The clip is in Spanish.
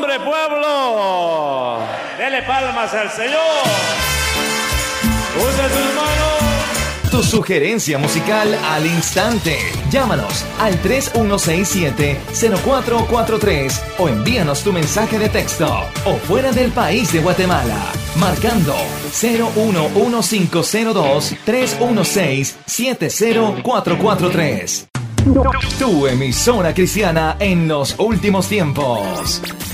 octubre, pueblo. Dele palmas al Señor. Use sus manos. Tu sugerencia musical al instante. Llámanos al 3167-0443 o envíanos tu mensaje de texto o fuera del país de Guatemala, marcando 011502-316-70443. Tu emisora cristiana en los últimos tiempos.